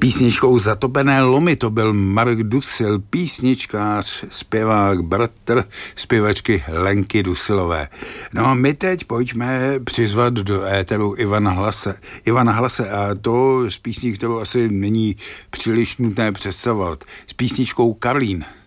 písničkou Zatopené lomy, to byl Marek Dusil, písničkář, zpěvák, bratr zpěvačky Lenky Dusilové. No a my teď pojďme přizvat do éteru Ivana Hlase a to z písní, kterou asi není příliš nutné představovat, s písničkou Karlín.